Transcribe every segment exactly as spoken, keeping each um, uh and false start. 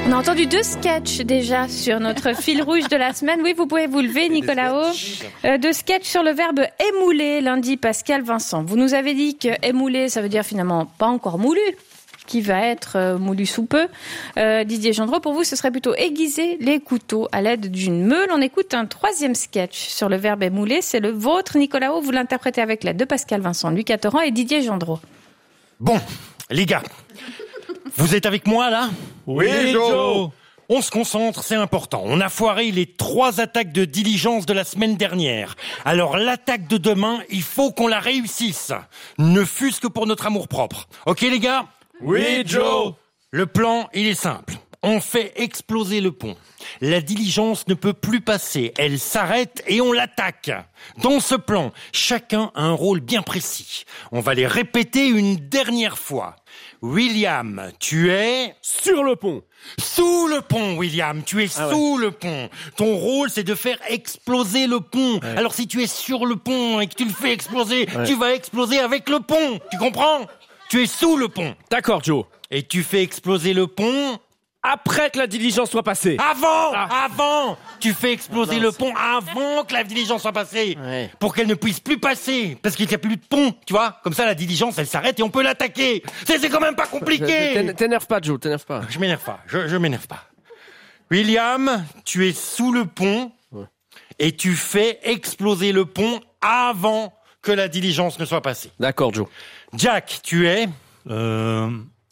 On a entendu deux sketchs déjà sur notre fil rouge de la semaine. Oui, vous pouvez vous lever, Nicolas. Euh, deux sketchs sur le verbe émouler. Lundi, Pascal Vincent. Vous nous avez dit que émouler, ça veut dire finalement pas encore moulu, qui va être euh, moulu sous peu. Euh, Didier Gendreau, pour vous, ce serait plutôt aiguiser les couteaux à l'aide d'une meule. On écoute un troisième sketch sur le verbe émouler. C'est le vôtre, Nicolas. Vous l'interprétez avec l'aide de Pascal Vincent, Louis Cateran et Didier Gendreau. Bon, les gars, vous êtes avec moi là ? Oui, Joe. On se concentre, c'est important. On a foiré les trois attaques de diligence de la semaine dernière. Alors l'attaque de demain, il faut qu'on la réussisse. Ne fût-ce que pour notre amour-propre. Ok les gars ? Oui, Joe. Le plan, il est simple. On fait exploser le pont. La diligence ne peut plus passer. Elle s'arrête et on l'attaque. Dans ce plan, chacun a un rôle bien précis. On va les répéter une dernière fois. William, tu es... Sur le pont. Sous le pont, William. Tu es ah sous ouais. le pont. Ton rôle, c'est de faire exploser le pont. Ouais. Alors si tu es sur le pont et que tu le fais exploser, ouais. tu vas exploser avec le pont. Tu comprends ? Tu es sous le pont. D'accord, Joe. Et tu fais exploser le pont... Après que la diligence soit passée. Avant, ah. avant. Tu fais exploser ah, le pont avant que la diligence soit passée. Ouais. Pour qu'elle ne puisse plus passer. Parce qu'il n'y a plus de pont, tu vois. Comme ça, la diligence, elle s'arrête et on peut l'attaquer. C'est, c'est quand même pas compliqué. T'énerve pas, Joe, t'énerve pas. Je m'énerve pas, je, je m'énerve pas. William, tu es sous le pont ouais. et tu fais exploser le pont avant que la diligence ne soit passée. D'accord, Joe. Jack, tu es... Euh...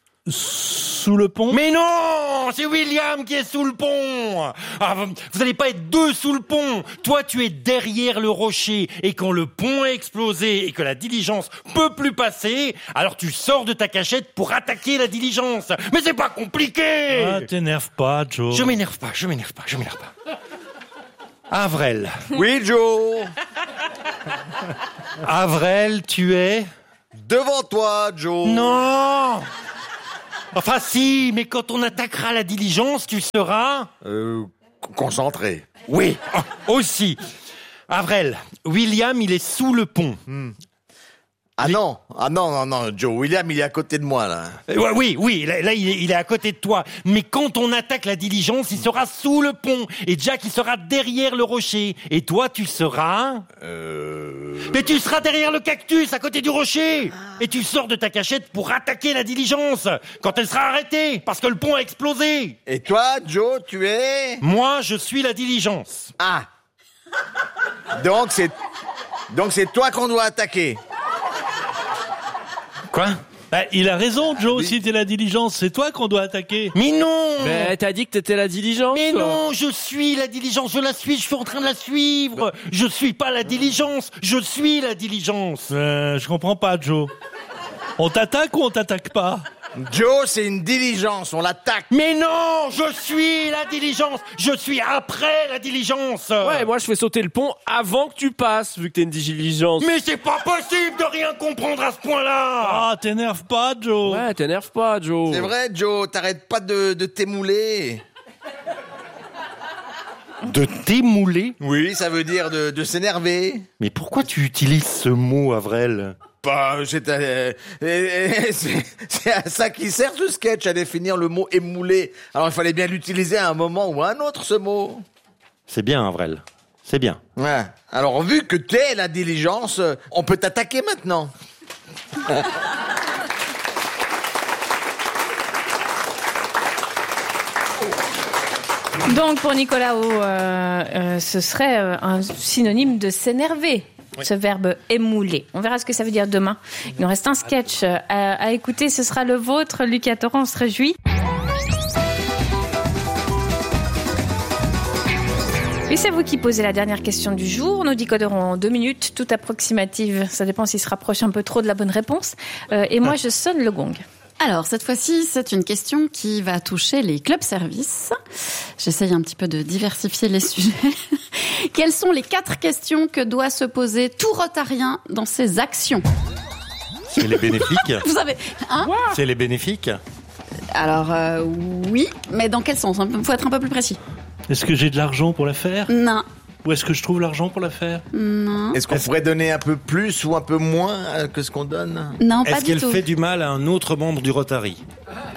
Sous le pont ? Mais non, c'est William qui est sous le pont. Ah, vous n'allez pas être deux sous le pont. Toi, tu es derrière le rocher. Et quand le pont est explosé et que la diligence peut plus passer, alors tu sors de ta cachette pour attaquer la diligence. Mais c'est pas compliqué. Ah, t'énerve pas, Joe. Je m'énerve pas, je m'énerve pas, je m'énerve pas. Avrel. Oui, Joe. Avrel, tu es... Devant toi, Joe. Non. Enfin si, mais quand on attaquera la diligence, tu seras... Euh, concentré. Oui, aussi. Avrel, William, il est sous le pont. Hmm. Ah Les... non, ah non, non, non, Joe, William, il est à côté de moi, là. Euh, oui, oui, là, là il, est, il est à côté de toi. Mais quand on attaque la diligence, il sera sous le pont. Et Jack, il sera derrière le rocher. Et toi, tu seras... Euh... Mais tu seras derrière le cactus, à côté du rocher. Et tu sors de ta cachette pour attaquer la diligence quand elle sera arrêtée, parce que le pont a explosé. Et toi, Joe, tu es... Moi, je suis la diligence. Ah. Donc c'est... Donc c'est toi qu'on doit attaquer. Quoi ? Bah, il a raison, Joe, si t'es la diligence, c'est toi qu'on doit attaquer. Mais non ! Mais t'as dit que t'étais la diligence. Mais toi. non, je suis la diligence, je la suis, je suis en train de la suivre. Je suis pas la diligence, je suis la diligence. Euh, je comprends pas, Joe. On t'attaque ou on t'attaque pas ? Joe, c'est une diligence, on l'attaque. Mais non, je suis la diligence, je suis après la diligence. Ouais, moi je fais sauter le pont avant que tu passes, vu que t'es une diligence. Mais c'est pas possible de rien comprendre à ce point-là. Ah, t'énerve pas, Joe. Ouais, t'énerve pas, Joe. C'est vrai, Joe, t'arrêtes pas de, de t'émouler. De t'émouler ? Oui, ça veut dire de, de s'énerver. Mais pourquoi tu utilises ce mot, Avrel ? Bah, c'est, euh, c'est, c'est à ça qui sert ce sketch, à définir le mot émoulé. Alors il fallait bien l'utiliser à un moment ou à un autre, ce mot. C'est bien, Avrel. C'est bien. Ouais. Alors vu que t'es la diligence, on peut t'attaquer maintenant. Donc pour Nicolas, euh, euh, ce serait euh, un synonyme de s'énerver. Oui. Ce verbe émouler. On verra ce que ça veut dire demain. Il nous reste un sketch à, à écouter. Ce sera le vôtre, Lucas Torrent. On se réjouit. Et c'est vous qui posez la dernière question du jour. Nos décoderons en deux minutes, toute approximative. Ça dépend s'il se rapproche un peu trop de la bonne réponse. Euh, et moi, je sonne le gong. Alors, cette fois-ci, c'est une question qui va toucher les clubs services. J'essaye un petit peu de diversifier les sujets. Quelles sont les quatre questions que doit se poser tout rotarien dans ses actions ? C'est les bénéfiques. Vous savez, hein ? C'est les bénéfiques. Alors, euh, oui, mais dans quel sens ? Il faut être un peu plus précis. Est-ce que j'ai de l'argent pour la faire ? Non. Où est-ce que je trouve l'argent pour la faire ? Non. Est-ce qu'on est-ce... pourrait donner un peu plus ou un peu moins que ce qu'on donne ? Non, pas Est-ce du tout. Est-ce qu'elle fait du mal à un autre membre du Rotary ?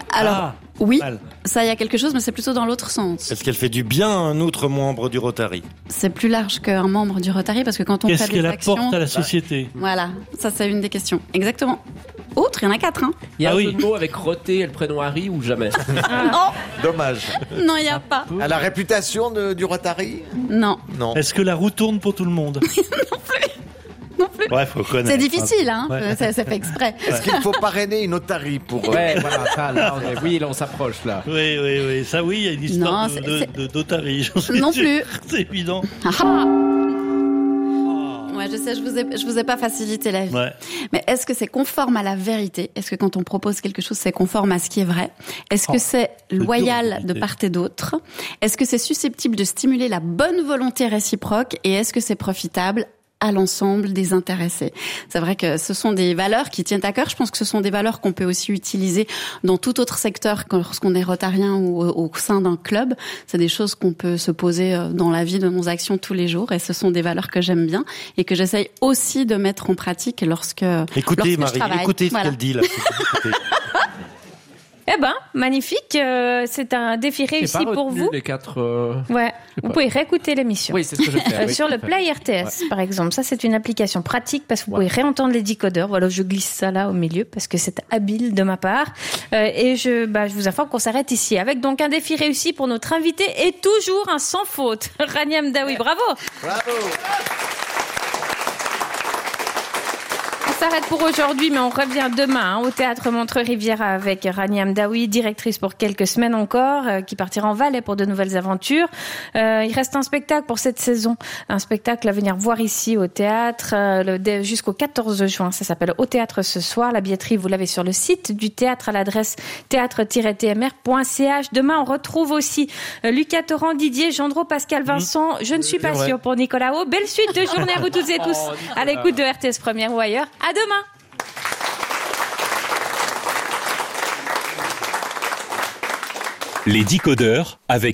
Alors, Ah, oui, mal. ça, il y a quelque chose, mais c'est plutôt dans l'autre sens. Est-ce qu'elle fait du bien à un autre membre du Rotary? C'est plus large qu'un membre du Rotary, parce que quand on Qu'est-ce fait des qu'elle actions... apporte à la société? Voilà, ça, c'est une des questions. Exactement. Autre, il y en a quatre, hein. Il y a Ah un oui. jeu de mots avec Roté et le prénom Harry ou jamais? Oh, Dommage. non, il n'y a pas. À la réputation de- du Rotary? Non. Non. Est-ce que la roue tourne pour tout le monde? Non plus. Ouais, faut connaître. C'est difficile, hein. Ouais. Ça, ça fait exprès. Est-ce qu'il faut parrainer une Otari pour... euh, Ouais, voilà, ça, là, on est- oui, là, on s'approche, là. Oui, oui, oui. Ça, oui, il y a une histoire Non, de, c'est- de, c'est- de- d'Otari, j'en suis Non sûr. plus. C'est évident. Ah ah. Ouais, je sais, je vous ai, je vous ai pas facilité la vie. Ouais. Mais est-ce que c'est conforme à la vérité? Est-ce que quand on propose quelque chose, c'est conforme à ce qui est vrai? Est-ce que Oh, c'est dur loyal d'éviter. de part et d'autre? Est-ce que c'est susceptible de stimuler la bonne volonté réciproque? Et est-ce que c'est profitable à l'ensemble des intéressés? C'est vrai que ce sont des valeurs qui tiennent à cœur. Je pense que ce sont des valeurs qu'on peut aussi utiliser dans tout autre secteur que lorsqu'on est rotarien ou au au sein d'un club. C'est des choses qu'on peut se poser euh, dans la vie de nos actions tous les jours, et ce sont des valeurs que j'aime bien et que j'essaye aussi de mettre en pratique lorsque Écoutez, lorsque je Marie, travaille. écoutez ce Voilà. qu'elle dit là. Écoutez. Eh ben, magnifique. euh, c'est un défi J'ai réussi pas pour retenu vous. les quatre... euh, Ouais. Vous pas. pouvez réécouter l'émission. Oui, c'est ce que je fais. Euh, oui, sur tout à le fait. Play R T S, par exemple. Ça, c'est une application pratique parce que vous Ouais. pouvez réentendre les décodeurs. Voilà, je glisse ça là au milieu parce que c'est habile de ma part. Euh, et je, bah, je vous informe qu'on s'arrête ici avec donc un défi réussi pour notre invité et toujours un sans faute. Rania Mdaoui, bravo! Bravo. On s'arrête pour aujourd'hui, mais on revient demain hein, au Théâtre Montreux-Riviera avec Rania Mdaoui, directrice pour quelques semaines encore, euh, qui partira en Valais pour de nouvelles aventures. Euh, il reste un spectacle pour cette saison, un spectacle à venir voir ici au théâtre euh, le, dès- jusqu'au quatorze juin. Ça s'appelle Au Théâtre ce soir. La billetterie, vous l'avez sur le site du théâtre à l'adresse théâtre tiret t m r point c h. Demain, on retrouve aussi euh, Lucas Torrent, Didier, Gendreau, Pascal Vincent. Je ne suis pas vrai. sûre pour Nicolas O. Belle suite de journée à vous toutes et tous Oh, à l'écoute de R T S Première ou ailleurs. À demain. Les décodeurs avec